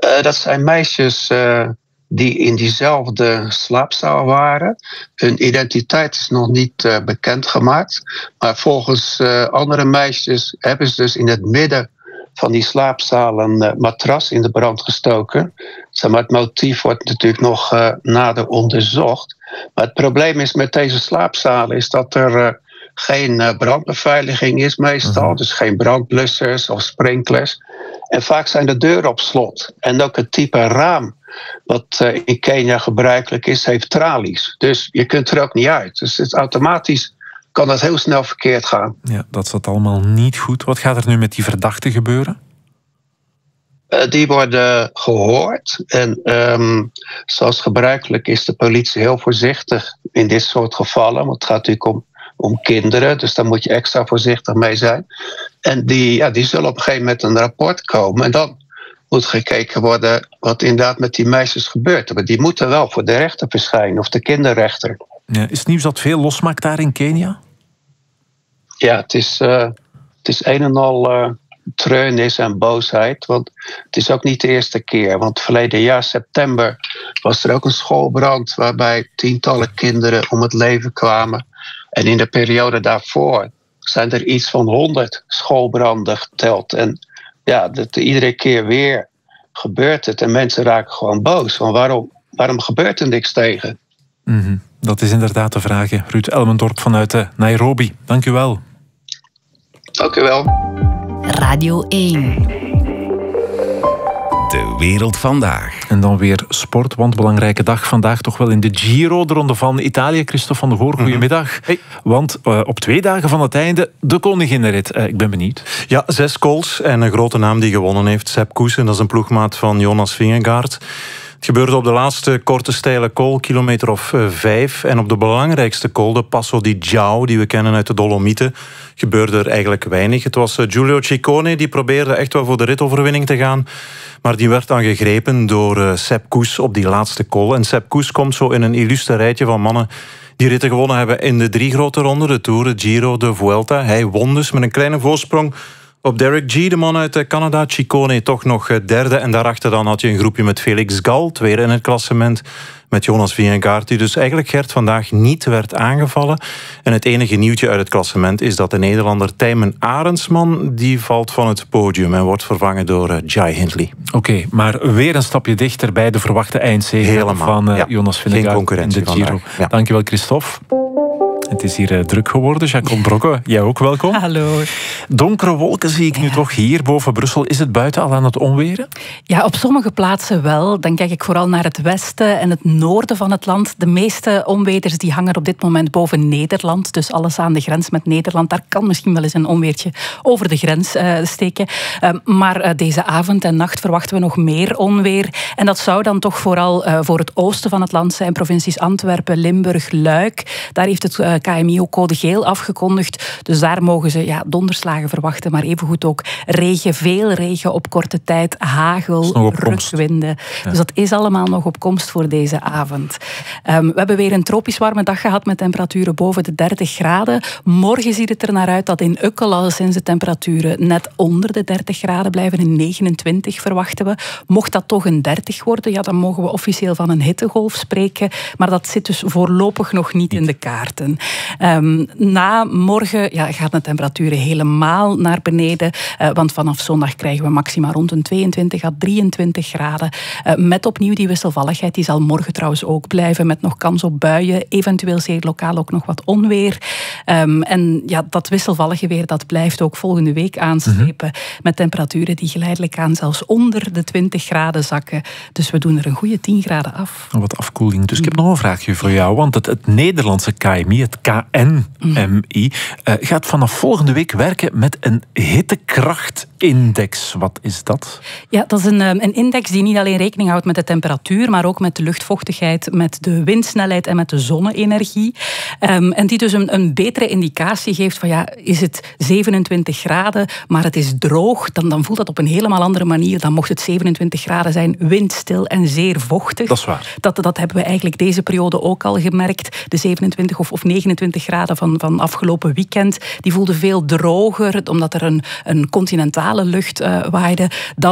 Dat zijn meisjes die in diezelfde slaapzaal waren. Hun identiteit is nog niet bekendgemaakt. Maar volgens andere meisjes hebben ze dus in het midden van die slaapzaal een matras in de brand gestoken. Maar het motief wordt natuurlijk nog nader onderzocht. Maar het probleem is met deze slaapzalen is dat er geen brandbeveiliging is meestal. Dus geen brandblussers of sprinklers. En vaak zijn de deuren op slot. En ook het type raam wat in Kenia gebruikelijk is, heeft tralies. Dus je kunt er ook niet uit. Dus het automatisch kan dat heel snel verkeerd gaan. Ja, dat zat allemaal niet goed. Wat gaat er nu met die verdachten gebeuren? Die worden gehoord. En zoals gebruikelijk is de politie heel voorzichtig in dit soort gevallen. Want het gaat natuurlijk om kinderen. Dus daar moet je extra voorzichtig mee zijn. En die zullen op een gegeven moment een rapport komen. En dan moet gekeken worden wat inderdaad met die meisjes gebeurt. Maar die moeten wel voor de rechter verschijnen. Of de kinderrechter. Ja, is het nieuws dat veel losmaakt daar in Kenia? Ja, het is een en al treurnis en boosheid. Want het is ook niet de eerste keer. Want verleden jaar, september, was er ook een schoolbrand waarbij tientallen kinderen om het leven kwamen. En in de periode daarvoor zijn er iets van 100 schoolbranden geteld. En ja, iedere keer weer gebeurt het. En mensen raken gewoon boos. Van waarom gebeurt er niks tegen? Mm-hmm. Dat is inderdaad de vraag. Ruud Elmendorp vanuit Nairobi. Dank u wel. Dank u wel. Radio 1. De wereld vandaag. En dan weer sport, want belangrijke dag vandaag toch wel in de Giro, de ronde van Italië. Christophe van der Goor, goedemiddag. Hey. Want op 2 dagen van het einde de koninginnenrit. Ik ben benieuwd. Ja, 6 cols en een grote naam die gewonnen heeft. Sepp Kuss, en dat is een ploegmaat van Jonas Vingegaard. Het gebeurde op de laatste korte steile col, kilometer of 5. En op de belangrijkste col, de Passo di Giao, die we kennen uit de Dolomieten, gebeurde er eigenlijk weinig. Het was Giulio Ciccone, die probeerde echt wel voor de ritoverwinning te gaan. Maar die werd dan gegrepen door Sepp Kuss op die laatste col. En Sepp Kuss komt zo in een illustre rijtje van mannen die ritten gewonnen hebben in de 3 grote ronden. De Tour, de Giro, de Vuelta. Hij won dus met een kleine voorsprong op Derek G, de man uit Canada. Ciccone toch nog derde. En daarachter dan had je een groepje met Felix Gal, tweede in het klassement. Met Jonas Vingegaard, die dus eigenlijk Gert vandaag niet werd aangevallen. En het enige nieuwtje uit het klassement is dat de Nederlander Tijmen Arendsman, die valt van het podium en wordt vervangen door Jai Hindley. Oké, maar weer een stapje dichter bij de verwachte eindzege van Jonas Vingegaard. Geen concurrentie in de Giro. Ja. Dankjewel, Christophe. Het is hier druk geworden. Jacqueline Brokke, jij ook welkom. Hallo. Donkere wolken zie ik nu toch hier boven Brussel. Is het buiten al aan het onweren? Ja, op sommige plaatsen wel. Dan kijk ik vooral naar het westen en het noorden van het land. De meeste onweders die hangen op dit moment boven Nederland. Dus alles aan de grens met Nederland. Daar kan misschien wel eens een onweertje over de grens steken. Maar deze avond en nacht verwachten we nog meer onweer. En dat zou dan toch vooral voor het oosten van het land zijn. Provincies Antwerpen, Limburg, Luik. Daar heeft het KMI ook code geel afgekondigd. Dus daar mogen ze donderslagen verwachten, maar evengoed ook regen, veel regen op korte tijd, hagel, rukwinden. Ja. Dus dat is allemaal nog op komst voor deze avond. We hebben weer een tropisch warme dag gehad met temperaturen boven de 30 graden. Morgen ziet het er naar uit dat in Ukkel al sinds de temperaturen net onder de 30 graden blijven. In 29 verwachten we. Mocht dat toch een 30 worden, ja, dan mogen we officieel van een hittegolf spreken. Maar dat zit dus voorlopig nog niet in de kaarten. Na morgen gaan de temperaturen helemaal naar beneden. Want vanaf zondag krijgen we maxima rond een 22 à 23 graden. Met opnieuw die wisselvalligheid. Die zal morgen trouwens ook blijven. Met nog kans op buien. Eventueel zeer lokaal ook nog wat onweer. En ja, dat wisselvallige weer dat blijft ook volgende week aanslepen. Met temperaturen die geleidelijk aan zelfs onder de 20 graden zakken. Dus we doen er een goede 10 graden af. Wat afkoeling. Dus ik heb nog een vraagje voor jou. Want het Nederlandse KMI, het KNMI, gaat vanaf volgende week werken met een hittekrachtindex. Wat is dat? Ja, dat is een index die niet alleen rekening houdt met de temperatuur, maar ook met de luchtvochtigheid, met de windsnelheid en met de zonne-energie. En die dus een betere indicatie geeft van is het 27 graden, maar het is droog, dan voelt dat op een helemaal andere manier. Dan mocht het 27 graden zijn, windstil en zeer vochtig. Dat is waar. Dat hebben we eigenlijk deze periode ook al gemerkt. De 27 of 29 graden van afgelopen weekend, die voelden veel droger, omdat er een continentale lucht waaide. Dan